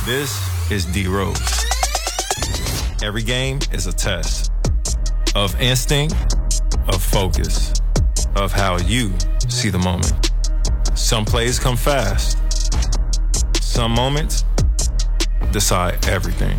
This is D Rose. Every game is a test of instinct, of focus, of how you see the moment. Some plays come fast. Some moments decide everything.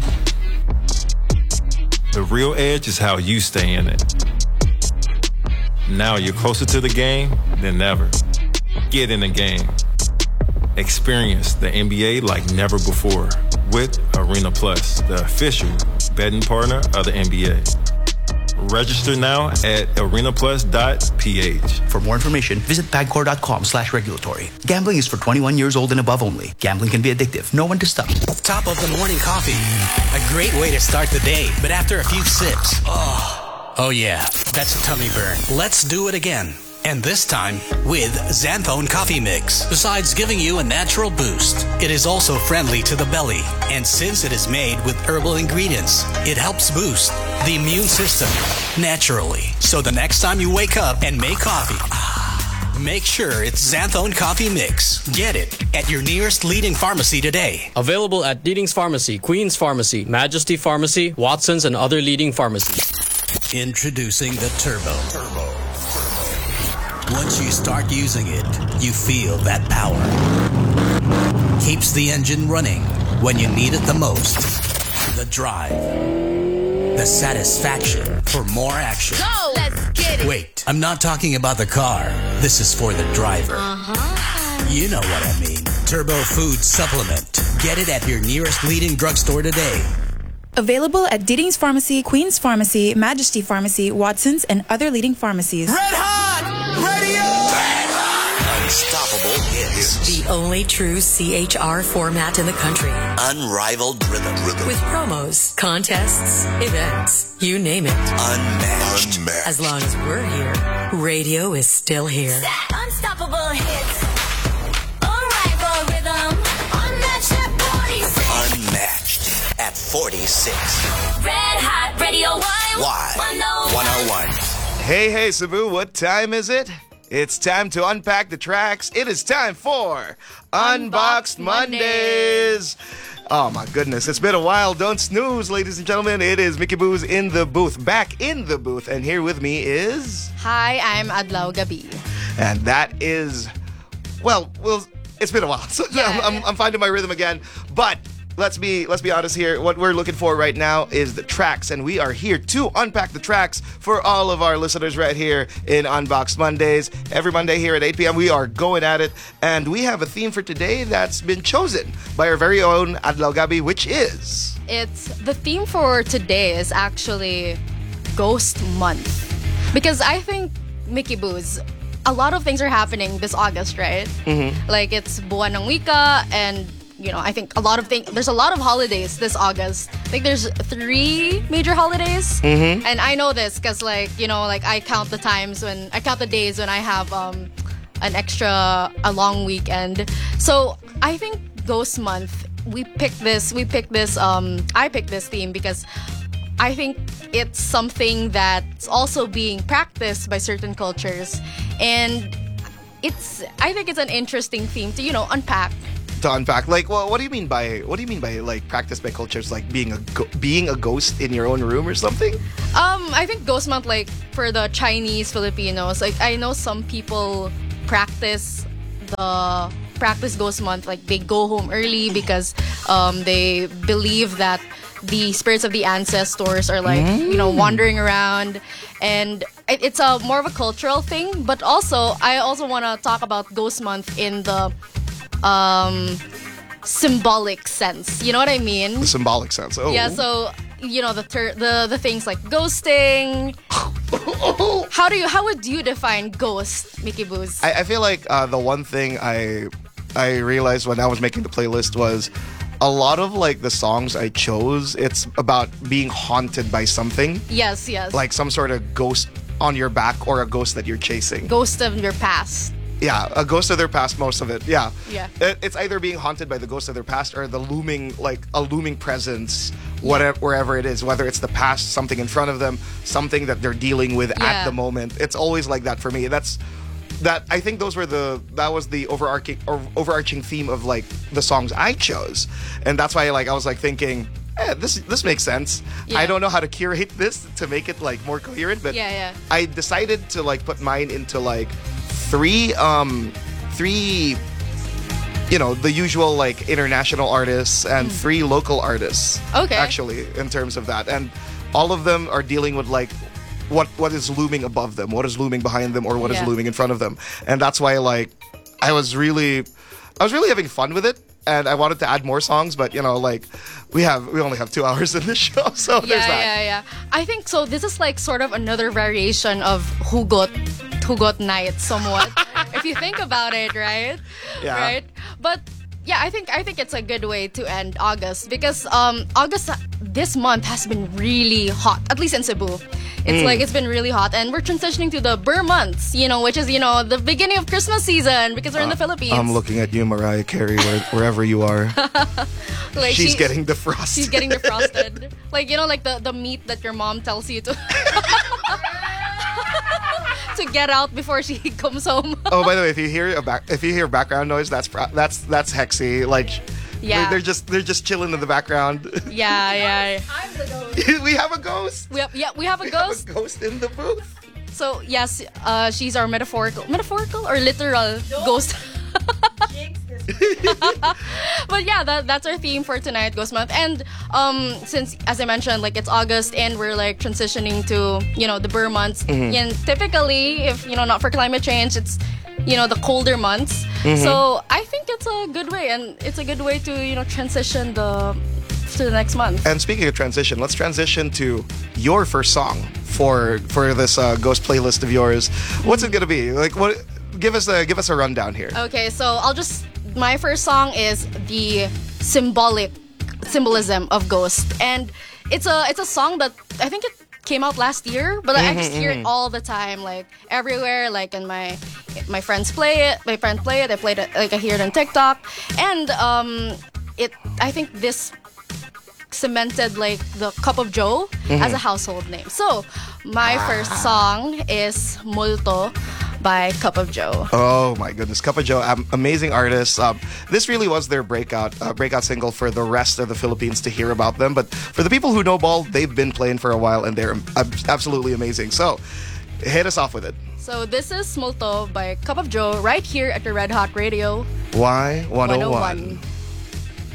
The real edge is how you stay in it. Now you're closer to the game than ever. Get in the game. Experience the NBA like never before with Arena Plus, the official betting partner of the NBA. Register now at arenaplus.ph. For more information, visit pagcor.com/regulatory. Gambling is for 21 years old and above only. Gambling can be addictive. Know when to stop. Top of the morning coffee. A great way to start the day. But after a few sips, oh yeah, that's a tummy burn. Let's do it again. And this time with Xanthone Coffee Mix. Besides giving you a natural boost, it is also friendly to the belly. And since it is made with herbal ingredients, it helps boost the immune system naturally. So the next time you wake up and make coffee, make sure it's Xanthone Coffee Mix. Get it at your nearest leading pharmacy today. Available at Leading's Pharmacy, Queen's Pharmacy, Majesty Pharmacy, Watson's, and other leading pharmacies. Introducing the Turbo. Once you start using it, you feel that power. Keeps the engine running when you need it the most. The drive. The satisfaction for more action. Go! Let's get it! Wait, I'm not talking about the car. This is for the driver. You know what I mean. Turbo Food Supplement. Get it at your nearest leading drugstore today. Available at Leading's Pharmacy, Queen's Pharmacy, Majesty Pharmacy, Watson's, and other leading pharmacies. Red Hot Radio! Red Hot! Unstoppable hits. The only true CHR format in the country. Unrivaled rhythm. With promos, contests, events, you name it. Unmatched. As long as we're here, radio is still here. Unstoppable hits. Unrivaled rhythm. Unmatched at 46. Unmatched at 46. Red Hot Radio. Y101. Hey, Cebu, what time is it? It's time to unpack the tracks. It is time for Unboxed Mondays. Oh my goodness, it's been a while. Don't snooze, ladies and gentlemen. It is Mickey Boos in the booth, back in the booth. And here with me is... Hi, I'm Adlaw Gabi. And that is... Well, it's been a while. So Yeah. I'm finding my rhythm again. But... Let's be honest here. What we're looking for right now is the tracks, and we are here to unpack the tracks for all of our listeners right here in Unboxed Mondays. Every Monday here at 8 p.m. we are going at it, and we have a theme for today that's been chosen by our very own Adlaw Gabi, which is... The theme for today is actually Ghost Month. Because I think, Mickey Boos, a lot of things are happening this August, right? Mm-hmm. Like it's Buwan ng Wika, and I think there's a lot of holidays this August. I think there's 3 major holidays. Mm-hmm. And I know this because I count the days when I have a long weekend. So I think Ghost Month, I picked this theme because I think it's something that's also being practiced by certain cultures. And I think it's an interesting theme to, unpack. To unpack, what do you mean by like practice by cultures, like being a ghost in your own room or something? I think Ghost Month, like for the Chinese Filipinos, like I know some people practice Ghost Month, like they go home early because they believe that the spirits of the ancestors are wandering around, and it's a more of a cultural thing. But I also want to talk about Ghost Month in the symbolic sense. You know what I mean? The symbolic sense. Oh. Yeah, so the things like ghosting. How would you define ghost, Mickey Boos? I feel like the one thing I realized when I was making the playlist was a lot of the songs I chose, it's about being haunted by something. Yes. Like some sort of ghost on your back or a ghost that you're chasing. Ghost of your past. Yeah, a ghost of their past, most of it. Yeah. Yeah. It's either being haunted by the ghost of their past or the looming presence, wherever it is, whether it's the past, something in front of them, something that they're dealing with at the moment. It's always like that for me. That's I think that was the overarching theme of like the songs I chose, and that's why like I was like thinking, this makes sense. Yeah. I don't know how to curate this to make it like more coherent, but I decided to like put mine into like three the usual like international artists and three local artists. Okay. Actually, in terms of that, and all of them are dealing with like what is looming above them, what is looming behind them, or what is looming in front of them. And that's why like I was really having fun with it, and I wanted to add more songs, but like we only have 2 hours in this show, so there's that. Yeah. I think so. This is like sort of another variation of Hugot Night, somewhat. If you think about it, right? Yeah. Right. But yeah, I think it's a good way to end August because August this month has been really hot, at least in Cebu. It's like it's been really hot, and we're transitioning to the Burr months, which is the beginning of Christmas season because we're in the Philippines. I'm looking at you, Mariah Carey, wherever you are. Like she's getting defrosted. She's getting defrosted. Like like the meat that your mom tells you to to get out before she comes home. Oh, by the way, if you hear background noise, that's Hexy. Like, they're just chilling in the background. Yeah. I'm the ghost. We have a ghost. We have a ghost. We have a ghost in the booth. So yes, she's our metaphorical or literal ghost. But yeah, that's our theme for tonight, Ghost Month. And since, as I mentioned, like it's August and we're like transitioning to the Burr months. And typically, if not for climate change, it's the colder months. So I think it's a good way, and it's a good way to transition to the next month. And speaking of transition, let's transition to your first song for this Ghost playlist of yours. What's it gonna be? Like, what? Give us a rundown here. Okay, so my first song is the symbolism of Ghost, and it's a song that I think it came out last year, but I just hear it all the time, like everywhere, like in my friends play it, I played it, like I hear it on TikTok, and I think this cemented like the Cup of Joe as a household name. So my first song is Multo by Cup of Joe. Oh my goodness, Cup of Joe, amazing artist. This really was their breakout single for the rest of the Philippines to hear about them. But for the people who know ball, they've been playing for a while and they're absolutely amazing. So hit us off with it. So this is Multo by Cup of Joe right here at the Red Hot Radio. Y101.